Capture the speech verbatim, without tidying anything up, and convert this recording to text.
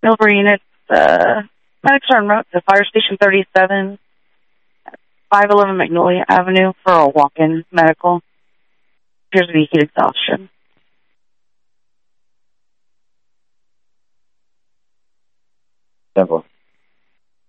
Millbury units, uh, medics are en route to Fire Station thirty-seven, five eleven Magnolia Avenue for a walk-in medical. Appears to be heat exhaustion. Simple.